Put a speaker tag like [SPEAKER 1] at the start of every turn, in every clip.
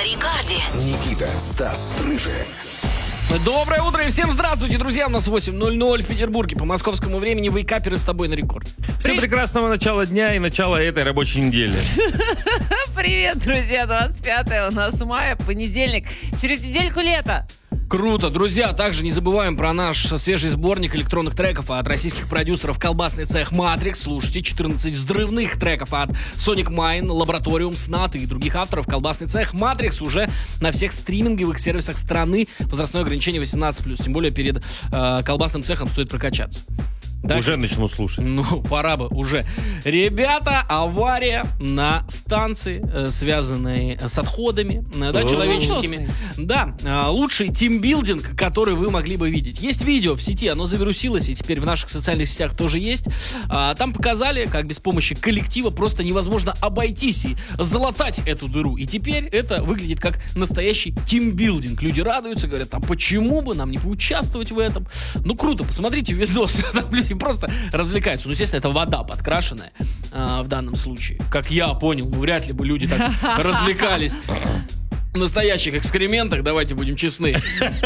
[SPEAKER 1] на Рекорде.
[SPEAKER 2] Никита, Стас, Рыжий.
[SPEAKER 3] Доброе утро и всем здравствуйте, друзья. У нас 8:00 в Петербурге. По московскому времени вейкаперы с тобой на Рекорд.
[SPEAKER 4] Всем прекрасного начала дня и начала этой рабочей недели.
[SPEAKER 5] Привет, друзья, 25 у нас мая, понедельник. Через недельку лето.
[SPEAKER 3] Круто, друзья. Также не забываем про наш свежий сборник электронных треков от российских продюсеров «Колбасный цех Matrix». Слушайте, 14 взрывных треков от Sonic Mine, Laboratorium, Snat и других авторов. «Колбасный цех Matrix» уже на всех стриминговых сервисах страны. Возрастное ограничение 18+. Тем более перед «Колбасным цехом» стоит прокачаться. Да?
[SPEAKER 4] Уже начну слушать.
[SPEAKER 3] Ну, пора бы уже. Ребята, авария на станции, связанной с отходами, да, человеческими. Да, лучший тимбилдинг, который вы могли бы видеть. Есть видео в сети, оно завирусилось, и теперь в наших социальных сетях тоже есть. Там показали, как без помощи коллектива просто невозможно обойтись и залатать эту дыру. И теперь это выглядит как настоящий тимбилдинг. Люди радуются, говорят, а почему бы нам не поучаствовать в этом? Ну, круто, посмотрите видос, там люди просто развлекаются. Ну, естественно, это вода подкрашенная в данном случае. Как я понял, ну, вряд ли бы люди так развлекались в настоящих экскрементах, давайте будем честны.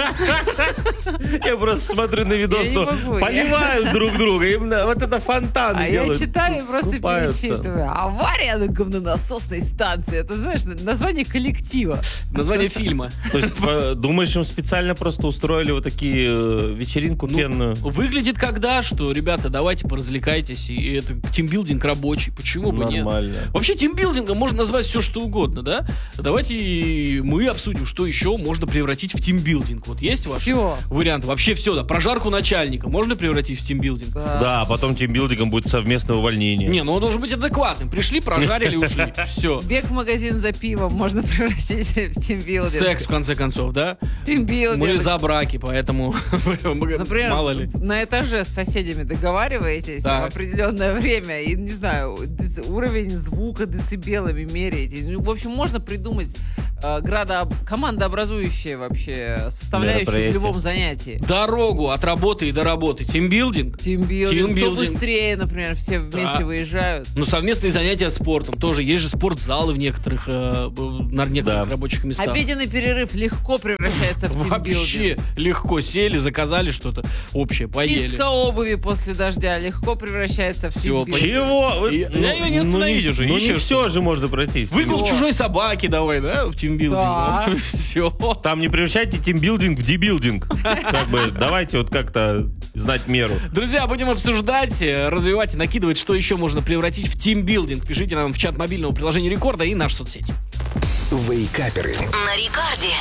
[SPEAKER 4] Я просто смотрю на видос, что поливают друг друга. Именно вот это фонтаны делают.
[SPEAKER 5] Я читаю и просто
[SPEAKER 4] купаются.
[SPEAKER 5] пересчитываю. Авария на говнонасосной станции. Это, знаешь, название коллектива.
[SPEAKER 3] Название фильма.
[SPEAKER 4] То есть, думаешь, им специально просто устроили вот такие вечеринку пенную?
[SPEAKER 3] Выглядит когда, что, ребята, давайте поразвлекайтесь, и это тимбилдинг рабочий. Почему бы нет?
[SPEAKER 4] Нормально.
[SPEAKER 3] Вообще тимбилдингом можно назвать все, что угодно, да? Давайте мы обсудим, что еще можно превратить в тимбилдинг. Вот есть ваш вариант? Вообще все, да. Прожарку начальника можно превратить в тимбилдинг?
[SPEAKER 4] Да, потом тимбилдингом будет совместное увольнение.
[SPEAKER 3] Не, ну он должен быть адекватным. Пришли, прожарили, ушли. Все.
[SPEAKER 5] Бег в магазин за пивом можно превратить в тимбилдинг.
[SPEAKER 3] Секс, в конце концов, да?
[SPEAKER 5] Тимбилдинг.
[SPEAKER 3] Мы за браки, поэтому
[SPEAKER 5] Например,
[SPEAKER 3] мало ли.
[SPEAKER 5] на этаже с соседями договариваетесь в определенное время и, не знаю, уровень звука децибелами меряете. Ну, в общем, можно придумать командообразующие вообще составляющие в любом занятии.
[SPEAKER 3] Дорогу от работы и до работы. Тимбилдинг.
[SPEAKER 5] Кто быстрее, например, все вместе выезжают.
[SPEAKER 3] Ну, совместные занятия спортом тоже. Есть же спортзалы в некоторых рабочих местах.
[SPEAKER 5] Обеденный перерыв легко превращается в тимбилдинг.
[SPEAKER 3] Вообще легко. Сели, заказали что-то общее, поели.
[SPEAKER 5] Чистка обуви после дождя легко превращается в тимбилдинг.
[SPEAKER 4] Чего?
[SPEAKER 3] Я ее не остановить уже.
[SPEAKER 4] Ну, не все же можно пройти.
[SPEAKER 3] Выгул чужой собаки давай, да, в тимбилдинг.
[SPEAKER 5] Да.
[SPEAKER 3] Все.
[SPEAKER 4] Там не превращайте тимбилдинг в дебилдинг. Как бы давайте вот как-то знать меру.
[SPEAKER 3] Друзья, будем обсуждать, развивать и накидывать, что еще можно превратить в тимбилдинг. Пишите нам в чат мобильного приложения Рекорда и наши соцсети.
[SPEAKER 2] Вейкаперы.
[SPEAKER 1] На Рекорде.